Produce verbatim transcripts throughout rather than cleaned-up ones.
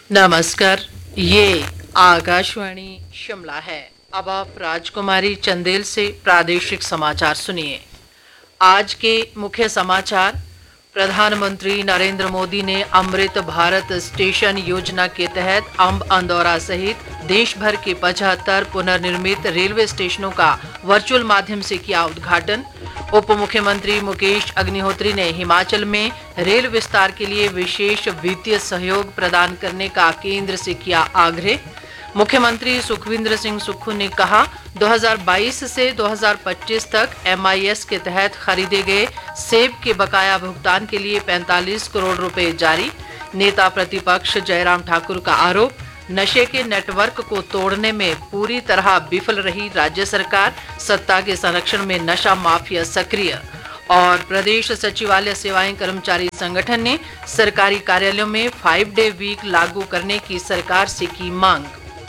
नमस्कार, ये आकाशवाणी शिमला है। अब आप राजकुमारी चंदेल से प्रादेशिक समाचार सुनिए। आज के मुख्य समाचार। प्रधानमंत्री नरेंद्र मोदी ने अमृत भारत स्टेशन योजना के तहत अंब अंदौरा सहित देश भर के पचहत्तर पुनर्निर्मित रेलवे स्टेशनों का वर्चुअल माध्यम से किया उद्घाटन। उप मुख्यमंत्री मुकेश अग्निहोत्री ने हिमाचल में रेल विस्तार के लिए विशेष वित्तीय सहयोग प्रदान करने का केंद्र से किया आग्रह। मुख्यमंत्री सुखविंदर सिंह सुक्खू ने कहा, दो हज़ार बाईस से दो हज़ार पच्चीस तक एम आई एस के तहत खरीदे गए सेब के बकाया भुगतान के लिए पैंतालीस करोड़ रुपए जारी। नेता प्रतिपक्ष जयराम ठाकुर का आरोप, नशे के नेटवर्क को तोड़ने में पूरी तरह विफल रही राज्य सरकार, सत्ता के संरक्षण में नशा माफिया सक्रिय। और प्रदेश सचिवालय सेवाएं कर्मचारी संगठन ने सरकारी कार्यालयों में फाइव डे वीक लागू करने की सरकार से की मांग।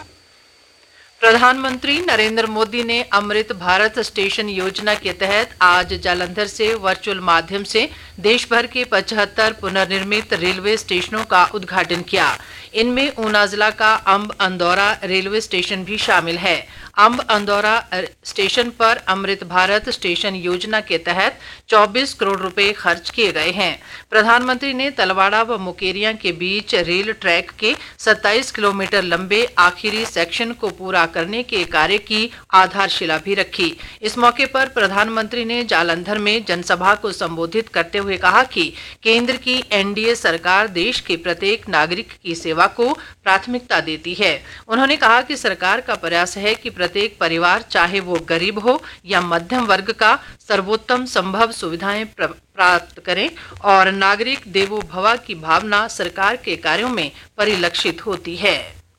प्रधानमंत्री नरेंद्र मोदी ने अमृत भारत स्टेशन योजना के तहत आज जालंधर से वर्चुअल माध्यम से देश भर के पचहत्तर पुनर्निर्मित रेलवे स्टेशनों का उद्घाटन किया। इनमें ऊना जिला का अंब अंदौरा रेलवे स्टेशन भी शामिल है। अंब अंदौरा स्टेशन पर अमृत भारत स्टेशन योजना के तहत चौबीस करोड़ रुपए खर्च किए गए हैं। प्रधानमंत्री ने तलवाड़ा व मुकेरियां के बीच रेल ट्रैक के सत्ताईस किलोमीटर लंबे आखिरी सेक्शन को पूरा करने के कार्य की आधारशिला भी रखी। इस मौके पर प्रधानमंत्री ने जालंधर में जनसभा को संबोधित करते हुए कहा कि केंद्र की एन डी ए सरकार देश के प्रत्येक नागरिक की सेवा को प्राथमिकता देती है। उन्होंने कहा कि सरकार का प्रयास है कि प्रत्येक परिवार, चाहे वो गरीब हो या मध्यम वर्ग का, सर्वोत्तम संभव सुविधाएं प्राप्त करें और नागरिक देवो भव की भावना सरकार के कार्यों में परिलक्षित होती है।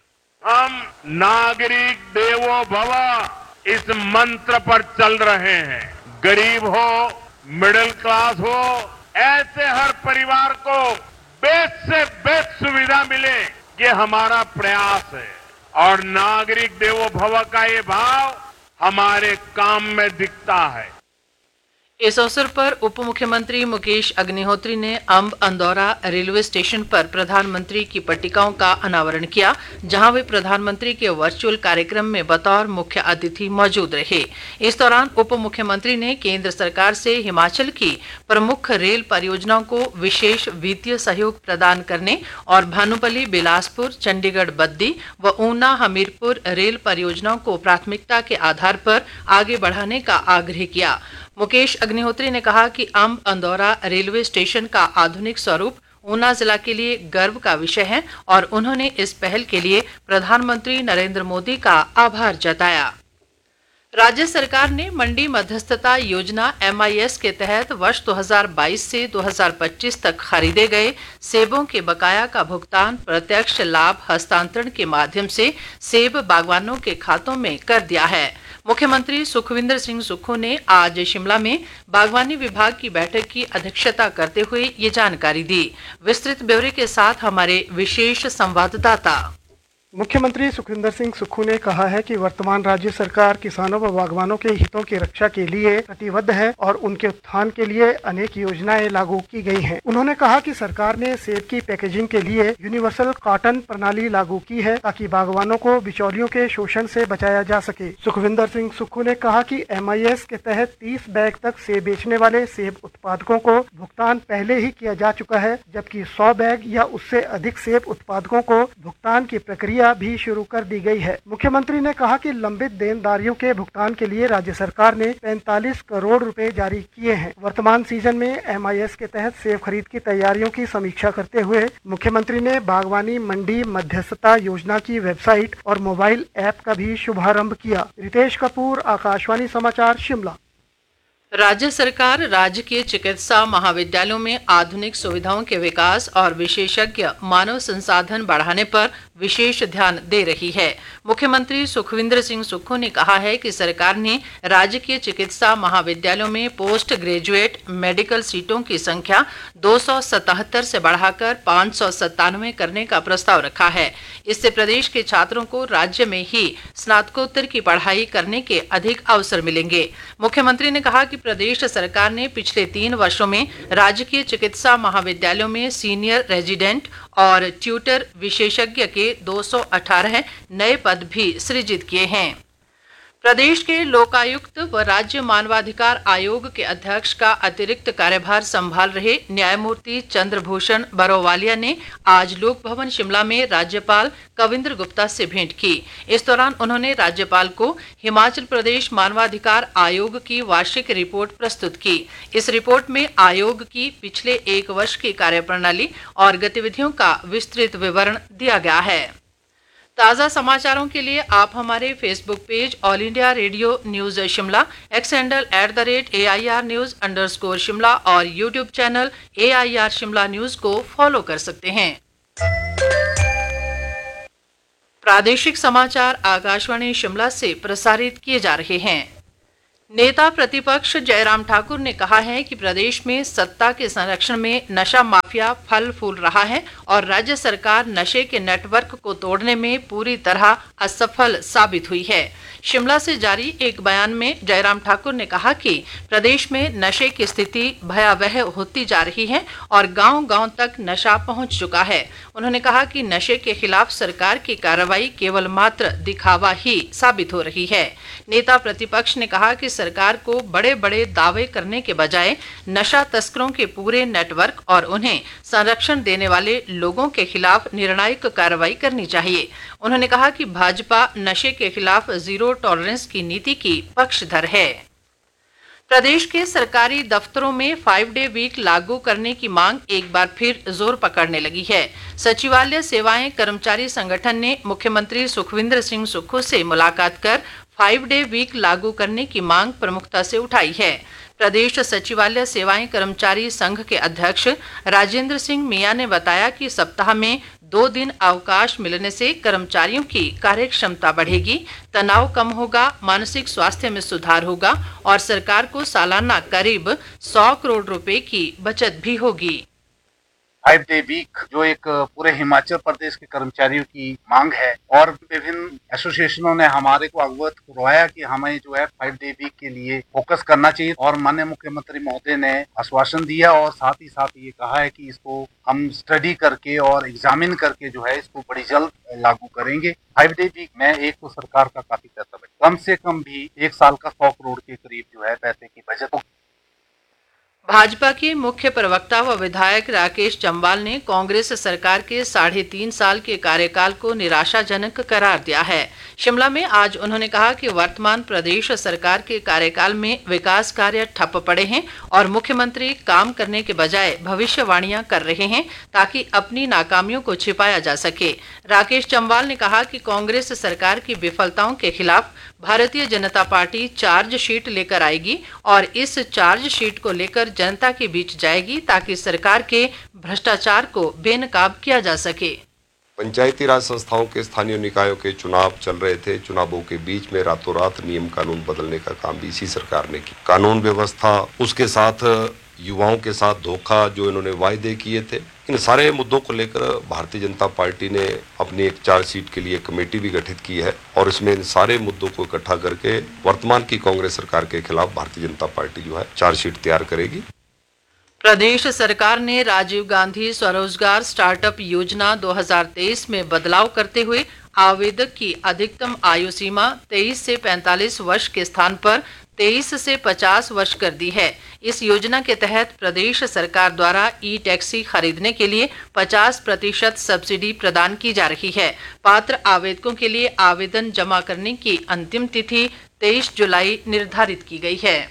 हम नागरिक देवो भव इस मंत्र पर चल रहे हैं। गरीब हो, मिडिल क्लास हो, ऐसे हर परिवार को बेस्ट से बेस्ट सुविधा मिले, ये हमारा प्रयास है। और नागरिक देवो भव का ये भाव हमारे काम में दिखता है। इस अवसर पर उप मुख्यमंत्री मुकेश अग्निहोत्री ने अंब अंदौरा रेलवे स्टेशन पर प्रधानमंत्री की पट्टिकाओं का अनावरण किया, जहां वे प्रधानमंत्री के वर्चुअल कार्यक्रम में बतौर मुख्य अतिथि मौजूद रहे। इस दौरान उप मुख्यमंत्री ने केंद्र सरकार से हिमाचल की प्रमुख रेल परियोजनाओं को विशेष वित्तीय सहयोग प्रदान करने और भानुपल्ली बिलासपुर, चंडीगढ़ बद्दी व ऊना हमीरपुर रेल परियोजनाओं को प्राथमिकता के आधार पर आगे बढ़ाने का आग्रह किया। मुकेश अग्निहोत्री ने कहा कि अंब अंदौरा रेलवे स्टेशन का आधुनिक स्वरूप ऊना जिला के लिए गर्व का विषय है और उन्होंने इस पहल के लिए प्रधानमंत्री नरेंद्र मोदी का आभार जताया। राज्य सरकार ने मंडी मध्यस्थता योजना एम आई एस के तहत वर्ष दो हज़ार बाईस से दो हज़ार पच्चीस तक खरीदे गए सेबों के बकाया का भुगतान प्रत्यक्ष लाभ हस्तांतरण के माध्यम से सेब बागवानों के खातों में कर दिया है। मुख्यमंत्री सुखविंदर सिंह सुक्खू ने आज शिमला में बागवानी विभाग की बैठक की अध्यक्षता करते हुए ये जानकारी दी। विस्तृत ब्यौरे के साथ हमारे विशेष संवाददाता। मुख्यमंत्री सुखविंदर सिंह सुक्खू ने कहा है कि वर्तमान राज्य सरकार किसानों व बागवानों के हितों की रक्षा के लिए प्रतिबद्ध है और उनके उत्थान के लिए अनेक योजनाएं लागू की गई हैं। उन्होंने कहा कि सरकार ने सेब की पैकेजिंग के लिए यूनिवर्सल कॉटन प्रणाली लागू की है ताकि बागवानों को बिचौलियों के शोषण से बचाया जा सके। सुखविंदर सिंह सुक्खू ने कहा कि एम आई एस के तहत तीस बैग तक सेब बेचने वाले सेब उत्पादकों को भुगतान पहले ही किया जा चुका है, जबकि सौ बैग या उससे अधिक सेब उत्पादकों को भुगतान की प्रक्रिया भी शुरू कर दी गई है। मुख्यमंत्री ने कहा कि लंबित देनदारियों के भुगतान के लिए राज्य सरकार ने पैंतालीस करोड़ रुपए जारी किए हैं। वर्तमान सीजन में एम आई एस के तहत सेब खरीद की तैयारियों की समीक्षा करते हुए मुख्यमंत्री ने बागवानी मंडी मध्यस्थता योजना की वेबसाइट और मोबाइल ऐप का भी शुभारंभ किया। रितेश कपूर, आकाशवाणी समाचार, शिमला। राज्य सरकार राज्य के चिकित्सा महाविद्यालयों में आधुनिक सुविधाओं के विकास और विशेषज्ञ मानव संसाधन बढ़ाने पर विशेष ध्यान दे रही है। मुख्यमंत्री सुखविंदर सिंह सुक्खू ने कहा है कि सरकार ने राज्य के चिकित्सा महाविद्यालयों में पोस्ट ग्रेजुएट मेडिकल सीटों की संख्या दो सौ सतहत्तर से बढ़ाकर पाँच सौ सत्तानवे करने का प्रस्ताव रखा है। इससे प्रदेश के छात्रों को राज्य में ही स्नातकोत्तर की पढ़ाई करने के अधिक अवसर मिलेंगे। मुख्यमंत्री ने कहा कि प्रदेश सरकार ने पिछले तीन वर्षों में राजकीय चिकित्सा महाविद्यालयों में सीनियर रेजिडेंट और ट्यूटर विशेषज्ञ के दो सौ अठारह नए पद भी सृजित किए हैं। प्रदेश के लोकायुक्त व राज्य मानवाधिकार आयोग के अध्यक्ष का अतिरिक्त कार्यभार संभाल रहे न्यायमूर्ति चंद्रभूषण बरोवालिया ने आज लोक भवन शिमला में राज्यपाल कविंद्र गुप्ता से भेंट की। इस दौरान उन्होंने राज्यपाल को हिमाचल प्रदेश मानवाधिकार आयोग की वार्षिक रिपोर्ट प्रस्तुत की। इस रिपोर्ट में आयोग की पिछले एक वर्ष की कार्यप्रणाली और गतिविधियों का विस्तृत विवरण दिया गया है। ताज़ा समाचारों के लिए आप हमारे Facebook page all India radio news Shimla, x handle at the rate A I R news under score Shimla और YouTube channel A I R Shimla news को फॉलो कर सकते हैं। प्रादेशिक समाचार आकाशवाणी शिमला से प्रसारित किए जा रहे हैं। नेता प्रतिपक्ष जयराम ठाकुर ने कहा है कि प्रदेश में सत्ता के संरक्षण में नशा माफिया फल फूल रहा है और राज्य सरकार नशे के नेटवर्क को तोड़ने में पूरी तरह असफल साबित हुई है। शिमला से जारी एक बयान में जयराम ठाकुर ने कहा कि प्रदेश में नशे की स्थिति भयावह होती जा रही है और गांव-गांव तक नशा पहुंच चुका है। उन्होंने कहा कि नशे के खिलाफ सरकार की कार्रवाई केवल मात्र दिखावा ही साबित हो रही है। नेता प्रतिपक्ष ने कहा कि सरकार को बड़े बड़े दावे करने के बजाय नशा तस्करों के पूरे नेटवर्क और उन्हें संरक्षण देने वाले लोगों के खिलाफ निर्णायक कार्रवाई करनी चाहिए। उन्होंने कहा कि भाजपा नशे के खिलाफ जीरो टॉलरेंस की नीति की पक्षधर है। प्रदेश के सरकारी दफ्तरों में फाइव डे वीक लागू करने की मांग एक बार फिर जोर पकड़ने लगी है। सचिवालय सेवाएं कर्मचारी संगठन ने मुख्यमंत्री सुखविंदर सिंह सुक्खू से मुलाकात कर फाइव डे वीक लागू करने की मांग प्रमुखता से उठाई है। प्रदेश सचिवालय सेवाएं कर्मचारी संघ के अध्यक्ष राजेंद्र सिंह मिया ने बताया कि सप्ताह में दो दिन अवकाश मिलने से कर्मचारियों की कार्यक्षमता बढ़ेगी, तनाव कम होगा, मानसिक स्वास्थ्य में सुधार होगा और सरकार को सालाना करीब सौ करोड़ रुपए की बचत भी होगी। फाइव डे वीक जो एक पूरे हिमाचल प्रदेश के कर्मचारियों की मांग है और विभिन्न एसोसिएशनों ने हमारे को अवगत करवाया कि हमें जो है फाइव डे वीक के लिए फोकस करना चाहिए और माननीय मुख्यमंत्री महोदय ने आश्वासन दिया और साथ ही साथ ये कहा है कि इसको हम स्टडी करके और एग्जामिन करके जो है इसको बड़ी जल्द लागू करेंगे। फाइव डे वीक में एक तो सरकार का काफी पैसा बचे, कम से कम भी एक साल का सौ करोड़ के करीब जो है पैसे की बचत होगी। भाजपा के मुख्य प्रवक्ता व विधायक राकेश जम्वाल ने कांग्रेस सरकार के साढ़े तीन साल के कार्यकाल को निराशाजनक करार दिया है। शिमला में आज उन्होंने कहा कि वर्तमान प्रदेश सरकार के कार्यकाल में विकास कार्य ठप पड़े हैं और मुख्यमंत्री काम करने के बजाय भविष्यवाणियां कर रहे हैं ताकि अपनी नाकामियों को छिपाया जा सके। राकेश जम्वाल ने कहा कि कांग्रेस सरकार की विफलताओं के खिलाफ भारतीय जनता पार्टी चार्जशीट लेकर आएगी और इस चार्जशीट को लेकर जनता के बीच जाएगी ताकि सरकार के भ्रष्टाचार को बेनकाब किया जा सके। पंचायती राज संस्थाओं के स्थानीय निकायों के चुनाव चल रहे थे। चुनावों के बीच में रातों रात नियम कानून बदलने का काम भी इसी सरकार ने किया। कानून व्यवस्था, उसके साथ युवाओं के साथ धोखा जो इन्होंने वायदे किए थे, इन सारे मुद्दों को लेकर भारतीय जनता पार्टी ने अपनी एक चार्जशीट के लिए कमेटी भी गठित की है और इसमें इन सारे मुद्दों को इकट्ठा करके वर्तमान की कांग्रेस सरकार के खिलाफ भारतीय जनता पार्टी जो है चार्जशीट तैयार करेगी। प्रदेश सरकार ने राजीव गांधी स्वरोजगार स्टार्टअप योजना दो हज़ार तेईस में बदलाव करते हुए आवेदक की अधिकतम आयु सीमा तेईस से पैंतालीस वर्ष के स्थान पर तेईस से पचास वर्ष कर दी है। इस योजना के तहत प्रदेश सरकार द्वारा ई टैक्सी खरीदने के लिए पचास प्रतिशत सब्सिडी प्रदान की जा रही है। पात्र आवेदकों के लिए आवेदन जमा करने की अंतिम तिथि तेईस जुलाई निर्धारित की गई है।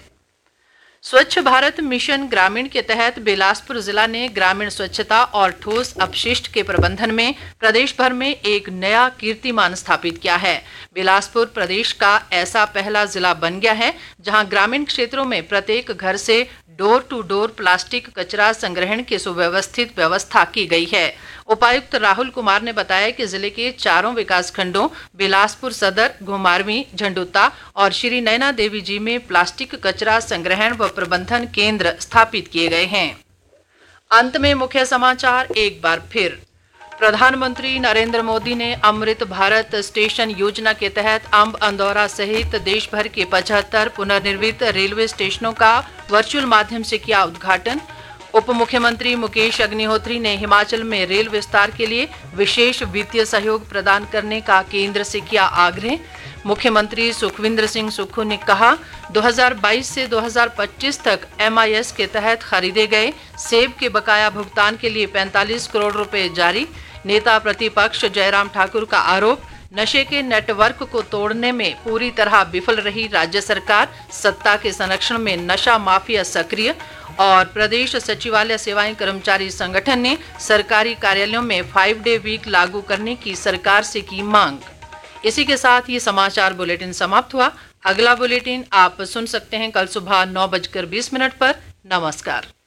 स्वच्छ भारत मिशन ग्रामीण के तहत बिलासपुर जिला ने ग्रामीण स्वच्छता और ठोस अपशिष्ट के प्रबंधन में प्रदेश भर में एक नया कीर्तिमान स्थापित किया है। बिलासपुर प्रदेश का ऐसा पहला जिला बन गया है जहां ग्रामीण क्षेत्रों में प्रत्येक घर से डोर टू डोर प्लास्टिक कचरा संग्रहण की सुव्यवस्थित व्यवस्था की गई है। उपायुक्त राहुल कुमार ने बताया कि जिले के चारों विकास खंडों बिलासपुर सदर, घुमारवीं, झंडुता और श्री नैना देवी जी में प्लास्टिक कचरा संग्रहण व प्रबंधन केंद्र स्थापित किए गए हैं। अंत में मुख्य समाचार एक बार फिर। प्रधानमंत्री नरेंद्र मोदी ने अमृत भारत स्टेशन योजना के तहत अंब अंदौरा सहित देश भर के पचहत्तर पुनर्निर्मित रेलवे स्टेशनों का वर्चुअल माध्यम से किया उद्घाटन। उप मुख्यमंत्री मुकेश अग्निहोत्री ने हिमाचल में रेल विस्तार के लिए विशेष वित्तीय सहयोग प्रदान करने का केंद्र से किया आग्रह। मुख्यमंत्री सुखविंदर सिंह सुक्खू ने कहा दो हज़ार बाईस से दो हज़ार पच्चीस तक एम आई एस के तहत खरीदे गए सेब के बकाया भुगतान के लिए पैंतालीस करोड़ रुपए जारी। नेता प्रतिपक्ष जयराम ठाकुर का आरोप, नशे के नेटवर्क को तोड़ने में पूरी तरह विफल रही राज्य सरकार, सत्ता के संरक्षण में नशा माफिया सक्रिय। और प्रदेश सचिवालय सेवाएं कर्मचारी संगठन ने सरकारी कार्यालयों में फाइव डे वीक लागू करने की सरकार से की मांग। इसी के साथ ये समाचार बुलेटिन समाप्त हुआ। अगला बुलेटिन आप सुन सकते हैं कल सुबह नौ बजकर बीस मिनट पर। नमस्कार।